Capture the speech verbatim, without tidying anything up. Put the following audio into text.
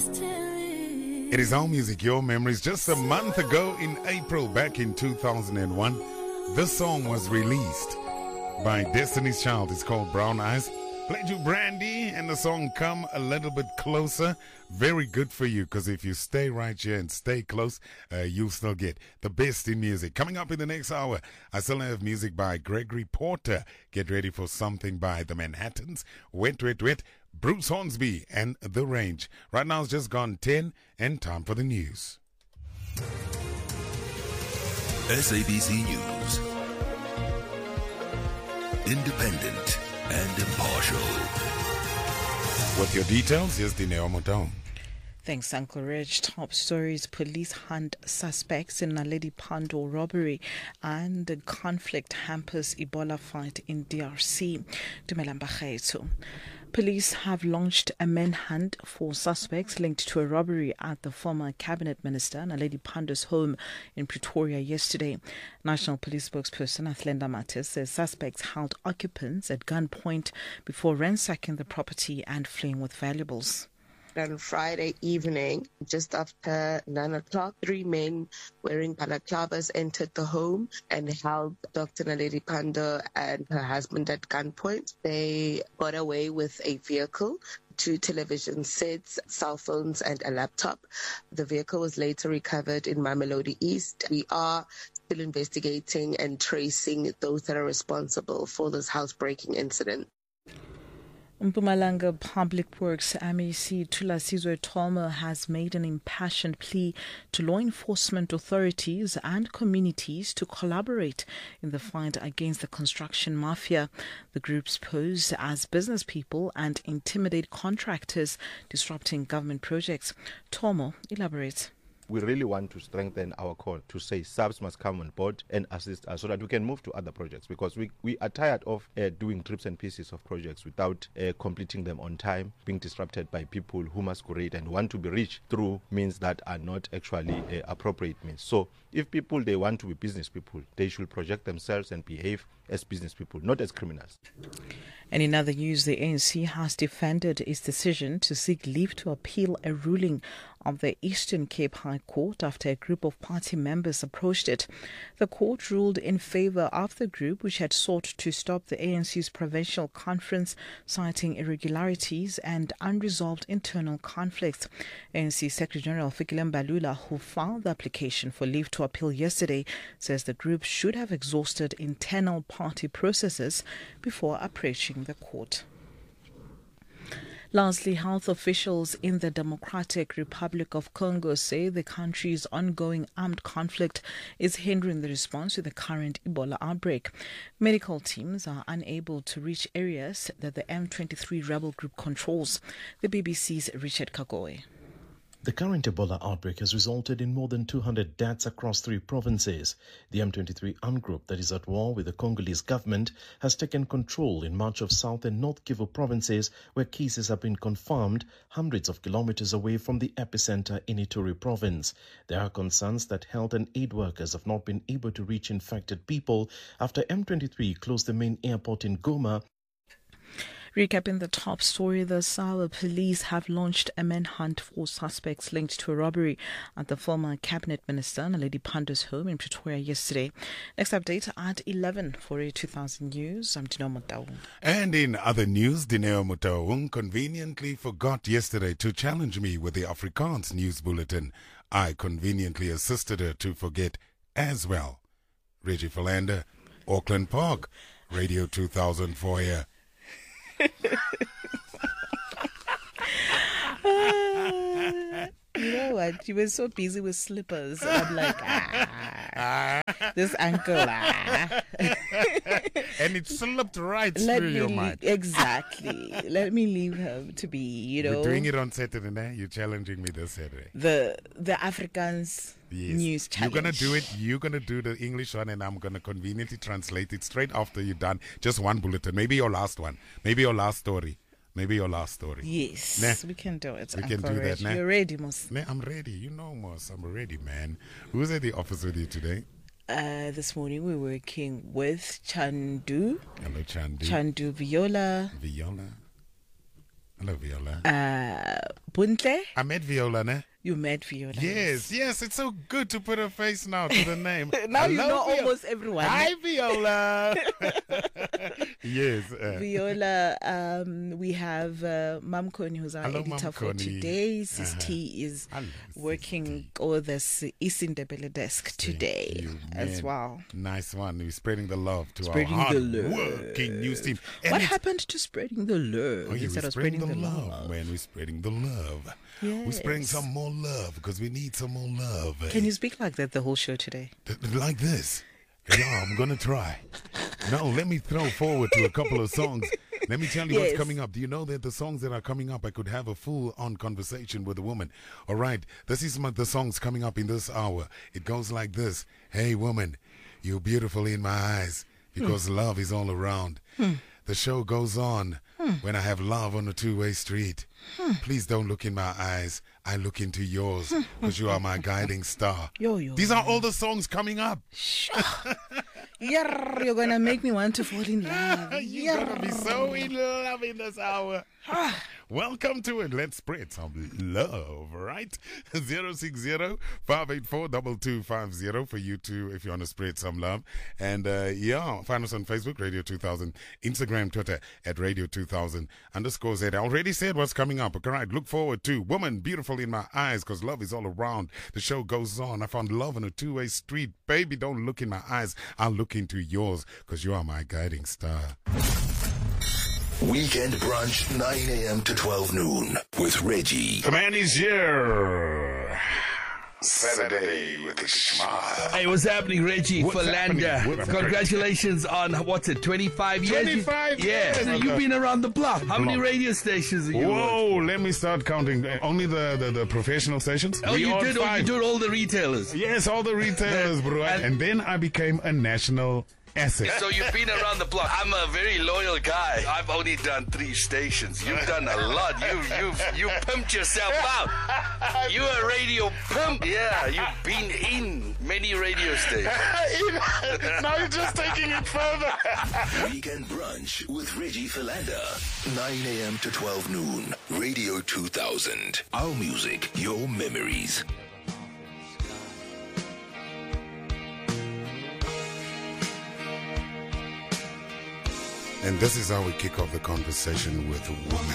It is Our Music, Your Memories. Just a month ago in April, back in two thousand one, this song was released by Destiny's Child. It's called Brown Eyes. Played you Brandy and the song Come a Little Bit Closer. Very good for you, because if you stay right here and stay close, uh, you'll still get the best in music. Coming up in the next hour, I still have music by Gregory Porter. Get ready for something by the Manhattans. Wet, Wet, Wet. Bruce Hornsby and The Range. Right now it's just gone ten and time for the news. S A B C News. Independent and impartial. With your details, here's Dineo Motong. Thanks, Uncle Rich. Top stories: police hunt suspects in Naledi Pandor robbery, and the conflict hampers Ebola fight in D R C. Dumelang Bakgetho. Police have launched a manhunt for suspects linked to a robbery at the former cabinet minister Naledi Pandor's home in Pretoria yesterday. National Police spokesperson Athlenda Matis says suspects held occupants at gunpoint before ransacking the property and fleeing with valuables. On Friday evening, just after nine o'clock, three men wearing balaclavas entered the home and held Doctor Naledi Pandor and her husband at gunpoint. They got away with a vehicle, two television sets, cell phones and a laptop. The vehicle was later recovered in Mamelodi East. We are still investigating and tracing those that are responsible for this housebreaking incident. Mpumalanga Public Works M E C Thulasizwe Tolma has made an impassioned plea to law enforcement authorities and communities to collaborate in the fight against the construction mafia. The groups pose as business people and intimidate contractors disrupting government projects. Tomo elaborates. We really want to strengthen our call to say subs must come on board and assist us so that we can move to other projects, because we, we are tired of uh, doing trips and pieces of projects without uh, completing them on time, being disrupted by people who masquerade and want to be rich through means that are not actually uh, appropriate means. So if people, they want to be business people, they should project themselves and behave as business people, not as criminals. And in other news, the A N C has defended its decision to seek leave to appeal a ruling of the Eastern Cape High Court after a group of party members approached it. The court ruled in favour of the group, which had sought to stop the A N C's provincial conference, citing irregularities and unresolved internal conflicts. A N C Secretary-General Fikile Mbalula, who filed the application for leave to appeal yesterday, says the group should have exhausted internal party processes before approaching the court. Lastly, health officials in the Democratic Republic of Congo say the country's ongoing armed conflict is hindering the response to the current Ebola outbreak. Medical teams are unable to reach areas that the M twenty-three rebel group controls. The B B C's Richard Kagoe. The current Ebola outbreak has resulted in more than two hundred deaths across three provinces. The M twenty-three armed group that is at war with the Congolese government has taken control in much of South and North Kivu provinces, where cases have been confirmed hundreds of kilometers away from the epicenter in Ituri province. There are concerns that health and aid workers have not been able to reach infected people after M twenty-three closed the main airport in Goma. Recapping the top story, the Sawa police have launched a manhunt for suspects linked to a robbery at the former cabinet minister Naledi Pandor's home in Pretoria yesterday. Next update at eleven for a two thousand News. I'm Dineo Motong. And in other news, Dineo Motong conveniently forgot yesterday to challenge me with the Afrikaans news bulletin. I conveniently assisted her to forget as well. Reggie Philander, Auckland Park, Radio two thousand four here. uh, you know what? You were so busy with slippers. I'm like, ah, this ankle, ah. And it slipped right Let through me your le- mind. Exactly. Let me leave her to be, you know. We're doing it on Saturday night. You're challenging me this Saturday. The the Afrikaans yes. news challenge. You're going to do it. You're going to do the English one, and I'm going to conveniently translate it straight after you're done. Just one bulletin. Maybe your last one. Maybe your last story. Maybe your last story. Yes, nah, we can do it. We Uncle can do Reg. that. Nah. You're ready, Mos. Nah, I'm ready. You know, Mos. I'm ready, man. Who's at the office with you today? Uh, this morning we're working with Chandu. Hello, Chandu. Chandu Viola. Viola. Hello, Viola. Uh, Buntle, I met Viola, ne? you met Viola. Yes, yes, it's so good to put a face now to the name. Now you Hello, know Viola. almost everyone. Hi, Viola. Yes. Uh, Viola, um, we have uh, Mam Koni, who's our Hello, editor Mam for Koni. today. Sis Uh-huh. T is Hello, Sis working all this Isindebele desk today you, as man. well. Nice one. We're spreading the love to Spreading our the love. hard-working news team. And What it's- happened to spreading the love Oh, yeah, instead we're of spreading, spreading the, the love, love? man. We're spreading the love. We're spreading Yes. some more love because we need some more love. eh? Can you speak like that the whole show today? Th- th- Like this. Yeah, I'm going to try. No, let me throw forward to a couple of songs. Let me tell you Yes. what's coming up. Do you know that the songs that are coming up, I could have a full-on conversation with a woman. All right, this is my, the songs coming up in this hour. It goes like this. Hey, woman, you're beautiful in my eyes because love is all around. The show goes on when I have love on a two-way street. Please don't look in my eyes. I look into yours because you are my guiding star. Yo, yo. These are all the songs coming up. Yeah, you're gonna make me want to fall in love. You're going to be so in love in this hour. Welcome to it. Let's spread some love, right? zero six zero, five eight four, two two five zero for you too if you want to spread some love. And uh, yeah, find us on Facebook, Radio two thousand, Instagram, Twitter at Radio two thousand underscore Z. I already said what's coming up. All right, look forward to Woman Beautiful in My Eyes because love is all around. The show goes on. I found love on a two-way street. Baby, don't look in my eyes. I'll look into yours because you are my guiding star. Weekend brunch, nine a.m. to twelve noon with Reggie. The man is here. Saturday with a smile. Hey, what's happening, Reggie What's happening? Falanda? What's Congratulations on, what's it, twenty-five years? twenty-five Yeah, years, so brother. you've been around the block. How many Block. radio stations are you on? Whoa, let me start counting. Uh, Only the, the, the professional stations? Oh, We you on did, oh, you five. did all the retailers. Yes, all the retailers, bro. And- And then I became a national asset. So you've been around the block. I'm a very loyal guy. I've only done three stations. You've done a lot. You you you pimped yourself out. You're a radio pimp. Yeah, you've been in many radio stations. Now you're just taking it further. Weekend brunch with Reggie Falanda. nine a.m. to twelve noon. Radio two thousand. Our music, your memories. And this is how we kick off the conversation with women.